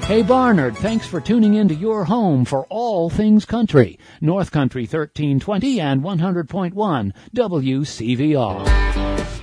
Hey Barnard, thanks for tuning into your home for all things country. North Country 1320 and 100.1 WCVR.